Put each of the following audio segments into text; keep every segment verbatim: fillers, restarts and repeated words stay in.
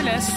Lässt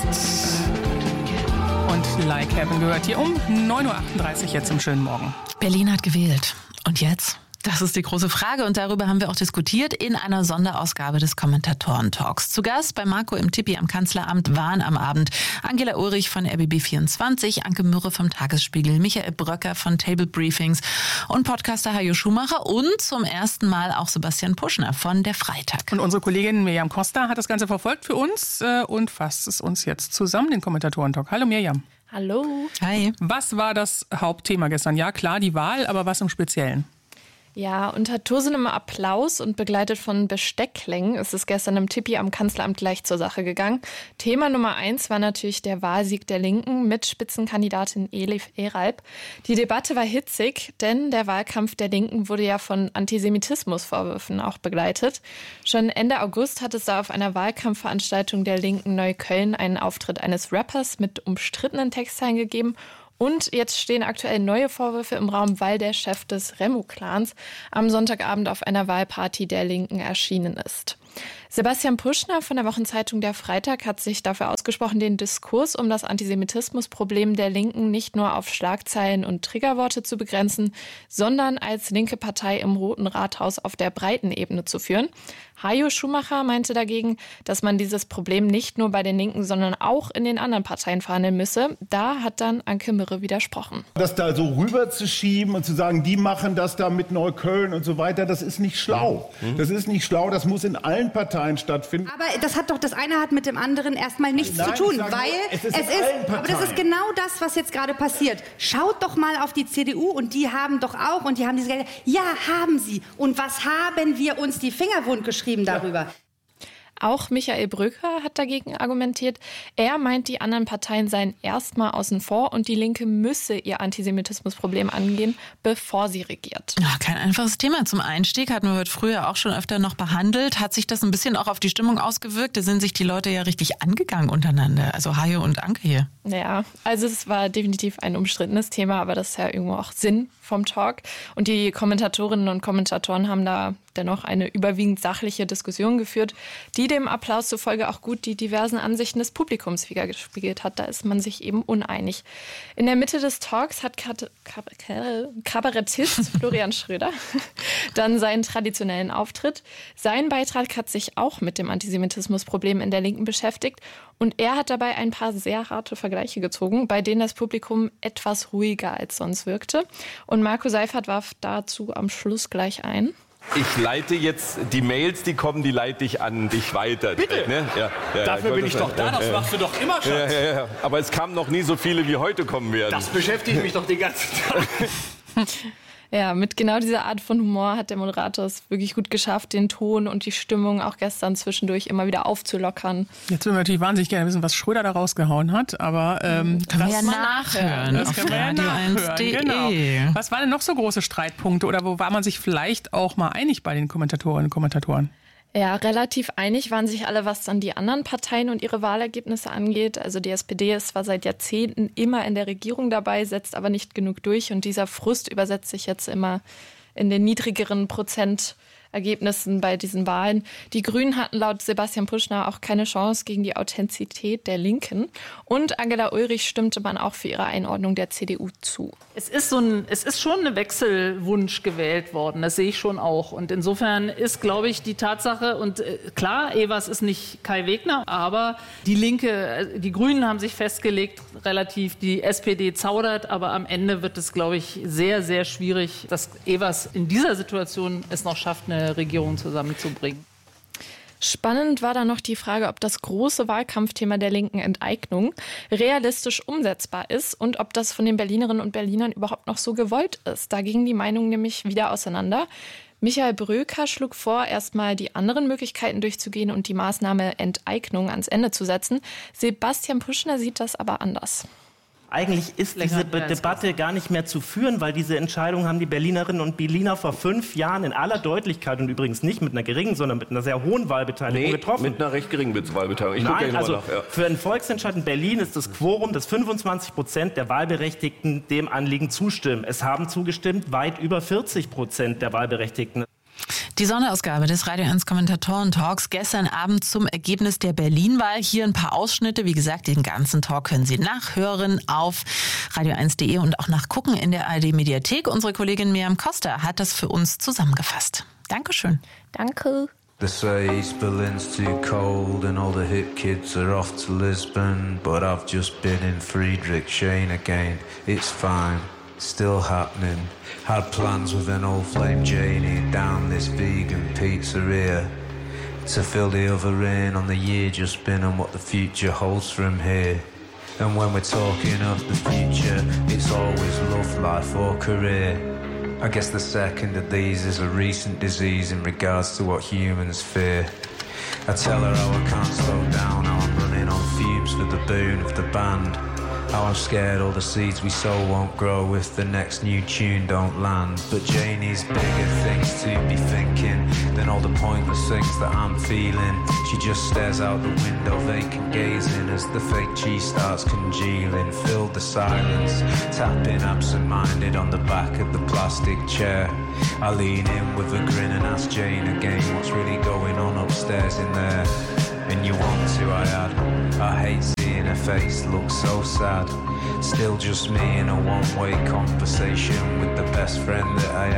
und Like Heaven gehört hier um neun Uhr achtunddreißig jetzt im schönen Morgen. Berlin hat gewählt. Und jetzt? Das ist die große Frage und darüber haben wir auch diskutiert in einer Sonderausgabe des Kommentatoren-Talks. Zu Gast bei Marco im Tippi am Kanzleramt waren am Abend Angela Ulrich von R B B vierundzwanzig, Anke Mürre vom Tagesspiegel, Michael Bröcker von Table Briefings und Podcaster Hajo Schumacher und zum ersten Mal auch Sebastian Puschner von der Freitag. Und unsere Kollegin Mirjam Costa hat das Ganze verfolgt für uns und fasst es uns jetzt zusammen, den Kommentatoren-Talk. Hallo Mirjam. Hallo. Hi. Was war das Hauptthema gestern? Ja, klar, die Wahl, aber was im Speziellen? Ja, unter tosendem Applaus und begleitet von Besteckklängen ist es gestern im Tippi am Kanzleramt gleich zur Sache gegangen. Thema Nummer eins war natürlich der Wahlsieg der Linken mit Spitzenkandidatin Elif Eralp. Die Debatte war hitzig, denn der Wahlkampf der Linken wurde ja von Antisemitismusvorwürfen auch begleitet. Schon Ende August hat es da auf einer Wahlkampfveranstaltung der Linken Neukölln einen Auftritt eines Rappers mit umstrittenen Textzeilen gegeben. Und jetzt stehen aktuell neue Vorwürfe im Raum, weil der Chef des Remo-Clans am Sonntagabend auf einer Wahlparty der Linken erschienen ist. Sebastian Puschner von der Wochenzeitung Der Freitag hat sich dafür ausgesprochen, den Diskurs um das Antisemitismusproblem der Linken nicht nur auf Schlagzeilen und Triggerworte zu begrenzen, sondern als linke Partei im Roten Rathaus auf der breiten Ebene zu führen. Hajo Schumacher meinte dagegen, dass man dieses Problem nicht nur bei den Linken, sondern auch in den anderen Parteien verhandeln müsse. Da hat dann Anke Mürre widersprochen. Das da so rüber zu schieben und zu sagen, die machen das da mit Neukölln und so weiter, das ist nicht schlau. Das ist nicht schlau, das muss in allen Parteien stattfinden. Aber das hat doch, das eine hat mit dem anderen erstmal nichts Nein, zu tun, weil nur, es ist, es ist aber das ist genau das, was jetzt gerade passiert. Schaut doch mal auf die C D U und die haben doch auch und die haben diese Gelder. Ja, haben sie. Und was haben wir uns die Finger wund geschrieben darüber? Ja. Auch Michael Bröcker hat dagegen argumentiert. Er meint, die anderen Parteien seien erstmal außen vor und die Linke müsse ihr Antisemitismusproblem angehen, bevor sie regiert. Ja, kein einfaches Thema zum Einstieg, hatten wir heute früher auch schon öfter noch behandelt. Hat sich das ein bisschen auch auf die Stimmung ausgewirkt? Da sind sich die Leute ja richtig angegangen untereinander, also Hajo und Anke hier. Ja, also es war definitiv ein umstrittenes Thema, aber das ist ja irgendwo auch Sinn vom Talk. Und die Kommentatorinnen und Kommentatoren haben da dennoch eine überwiegend sachliche Diskussion geführt, die dem Applaus zufolge auch gut die diversen Ansichten des Publikums widergespiegelt hat. Da ist man sich eben uneinig. In der Mitte des Talks hat Kabarettist Florian Schröder dann seinen traditionellen Auftritt. Sein Beitrag hat sich auch mit dem Antisemitismusproblem in der Linken beschäftigt und er hat dabei ein paar sehr harte Vergleiche gezogen, bei denen das Publikum etwas ruhiger als sonst wirkte. Und Marco Seifert warf dazu am Schluss gleich ein. Ich leite jetzt die Mails, die kommen, die leite ich an dich weiter. Bitte? Ne? Ja, ja, Dafür ich bin ich das doch da, das ja, machst du doch immer, Schatz. Ja, ja, ja. Aber es kamen noch nie so viele, wie heute kommen werden. Das beschäftigt mich doch den ganzen Tag. Ja, mit genau dieser Art von Humor hat der Moderator es wirklich gut geschafft, den Ton und die Stimmung auch gestern zwischendurch immer wieder aufzulockern. Jetzt würden wir natürlich wahnsinnig gerne wissen, was Schröder da rausgehauen hat, aber ähm, können wir ja nachhören. Das können wir ja nachhören, genau. Was waren denn noch so große Streitpunkte oder wo war man sich vielleicht auch mal einig bei den Kommentatorinnen und Kommentatoren? Ja, relativ einig waren sich alle, was dann die anderen Parteien und ihre Wahlergebnisse angeht. Also die S P D ist zwar seit Jahrzehnten immer in der Regierung dabei, setzt aber nicht genug durch. Und dieser Frust übersetzt sich jetzt immer in den niedrigeren Prozentergebnissen bei diesen Wahlen. Die Grünen hatten laut Sebastian Puschner auch keine Chance gegen die Authentizität der Linken. Und Angela Ulrich stimmte man auch für ihre Einordnung der C D U zu. Es ist, so ein, es ist schon ein Wechselwunsch gewählt worden, das sehe ich schon auch. Und insofern ist, glaube ich, die Tatsache, und äh, klar, Evers ist nicht Kai Wegner, aber die Linke, die Grünen haben sich festgelegt, relativ, die S P D zaudert, aber am Ende wird es, glaube ich, sehr, sehr schwierig, dass Evers in dieser Situation es noch schafft, eine Regierung zusammenzubringen. Spannend war dann noch die Frage, ob das große Wahlkampfthema der linken Enteignung realistisch umsetzbar ist und ob das von den Berlinerinnen und Berlinern überhaupt noch so gewollt ist. Da gingen die Meinungen nämlich wieder auseinander. Michael Bröcker schlug vor, erstmal die anderen Möglichkeiten durchzugehen und die Maßnahme Enteignung ans Ende zu setzen. Sebastian Puschner sieht das aber anders. Eigentlich ist diese Debatte gar nicht mehr zu führen, weil diese Entscheidung haben die Berlinerinnen und Berliner vor fünf Jahren in aller Deutlichkeit und übrigens nicht mit einer geringen, sondern mit einer sehr hohen Wahlbeteiligung nee, getroffen. mit einer recht geringen Wahlbeteiligung. Ich Nein, also nach, ja. Für einen Volksentscheid in Berlin ist das Quorum, dass fünfundzwanzig Prozent der Wahlberechtigten dem Anliegen zustimmen. Es haben zugestimmt weit über vierzig Prozent der Wahlberechtigten. Die Sonderausgabe des Radio eins Kommentatoren-Talks gestern Abend zum Ergebnis der Berlin-Wahl. Hier ein paar Ausschnitte. Wie gesagt, den ganzen Talk können Sie nachhören auf radio eins punkt de und auch nachgucken in der A R D-Mediathek. Unsere Kollegin Miriam Costa hat das für uns zusammengefasst. Dankeschön. Danke. They say East Berlin's too cold and all the hip kids are off to Lisbon. But I've just been in Friedrichshain again. It's fine, still happening. Had plans with an old flame Janie down this vegan pizzeria to fill the other in on the year just been and what the future holds from here. And when we're talking of the future, it's always love, life or career. I guess the second of these is a recent disease in regards to what humans fear. I tell her how I can't slow down, how I'm running on fumes for the boon of the band. How I'm scared all the seeds we sow won't grow if the next new tune don't land. But Janie's bigger things to be thinking than all the pointless things that I'm feeling. She just stares out the window, vacant gazing as the fake cheese starts congealing. Fill the silence, tapping absent-minded on the back of the plastic chair. I lean in with a grin and ask Jane again what's really going on upstairs in there. And you want to, I add. I hate seeing her face look so sad. Still just me in a one-way conversation with the best friend that I